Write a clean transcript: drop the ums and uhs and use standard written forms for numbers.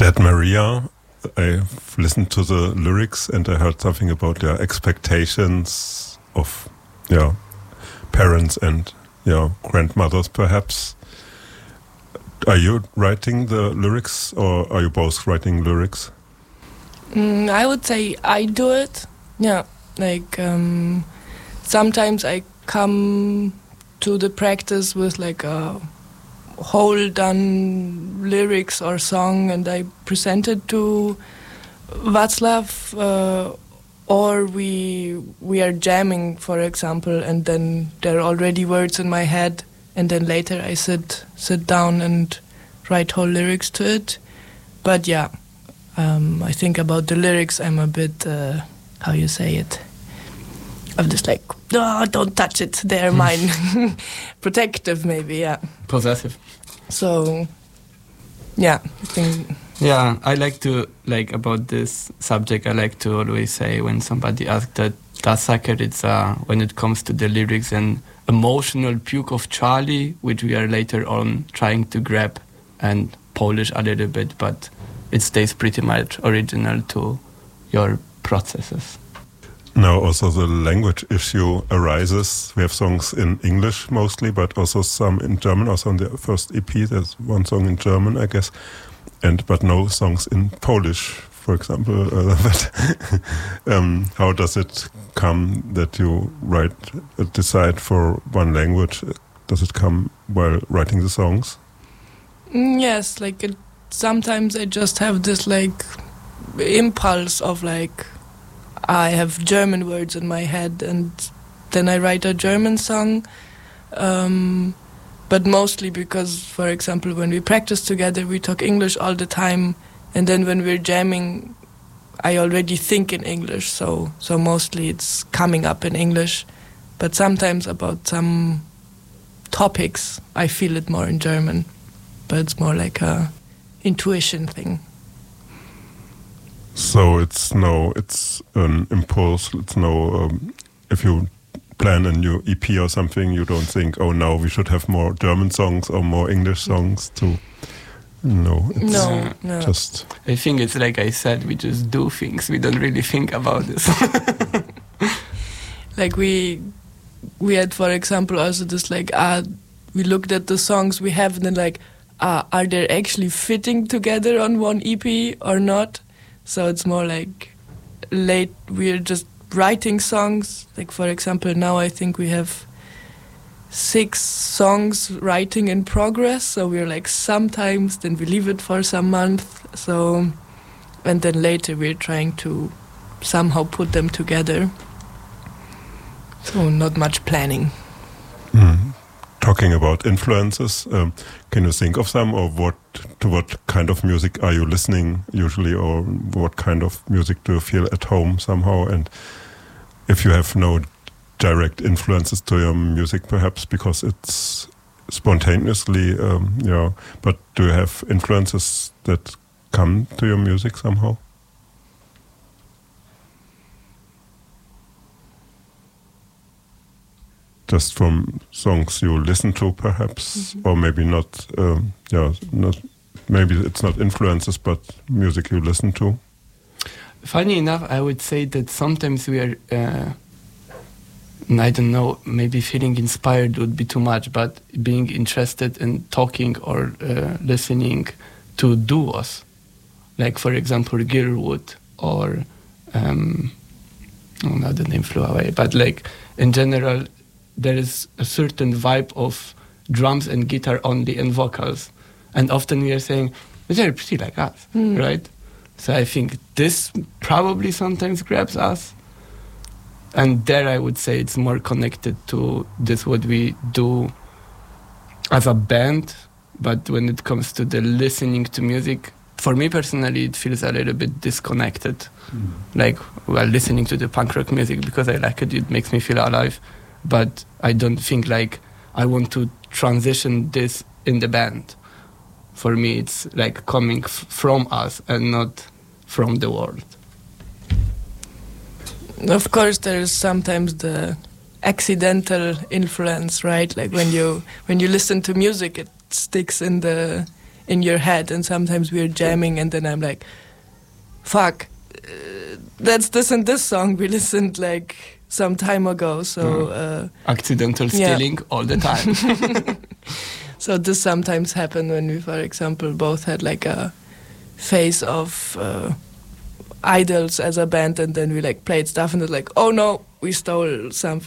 Dead Maria, I've listened to the lyrics and I heard something about their expectations of parents and grandmothers perhaps. Are you writing the lyrics or are you both writing lyrics? I would say I do it. Yeah, like sometimes I come to the practice with like a whole done lyrics or song and I present it to Václav, or we are jamming, for example, and then there are already words in my head, and then later I sit down and write whole lyrics to it. But yeah, I think about the lyrics I'm a bit how you say it, I'm just like, no, don't touch it, they're mine. Protective maybe, yeah. Possessive. So, yeah, I think... Yeah, I like to, about this subject, I like to always say when somebody asks that Das Sacharitza, when it comes to the lyrics, an emotional puke of Charlie, which we are later on trying to grab and polish a little bit, but it stays pretty much original to your processes. Now also the language issue arises. We have songs in English mostly, but also some in German. Also on the first EP, there's one song in German, I guess, but no songs in Polish, for example. How does it come that you decide for one language? Does it come while writing the songs? Yes, sometimes I just have this impulse of I have German words in my head and then I write a German song, but mostly because, for example, when we practice together we talk English all the time, and then when we're jamming I already think in English, so mostly it's coming up in English, but sometimes about some topics I feel it more in German, but it's more like a intuition thing. So it's an impulse. It's if you plan a new EP or something, you don't think, oh, now we should have more German songs or more English songs to. No, it's just. I think it's like I said, we just do things. We don't really think about this. we had, for example, also this we looked at the songs we have and then are they actually fitting together on one EP or not? So it's more we're just writing songs. For example, now I think we have 6 songs writing in progress. So we're sometimes, then we leave it for some month. So, and then later we're trying to somehow put them together. So not much planning. Talking about influences, can you think of some, or what kind of music are you listening usually, or what kind of music do you feel at home somehow? And if you have no direct influences to your music, perhaps because it's spontaneously, but do you have influences that come to your music somehow? Just from songs you listen to, perhaps, or maybe not. Maybe it's not influences, but music you listen to. Funny enough, I would say that sometimes we are, I don't know, maybe feeling inspired would be too much, but being interested in talking or listening to duos, like for example Girlwood or now the name flew away, but in general. There is a certain vibe of drums and guitar only and vocals. And often we are saying, they're pretty like us, right? So I think this probably sometimes grabs us. And there I would say it's more connected to this, what we do as a band. But when it comes to the listening to music, for me personally, it feels a little bit disconnected. Listening to the punk rock music because I like it, it makes me feel alive. But I don't think I want to transition this in the band. For me, it's coming from us and not from the world. Of course, there is sometimes the accidental influence, right? When you listen to music, it sticks in in your head, and sometimes we're jamming and then I'm like, fuck, that's this and this song we listened like some time ago, so accidental stealing all the time. So this sometimes happen when we, for example, both had like a phase of Idols as a band, and then we like played stuff and it's like, oh no, we stole something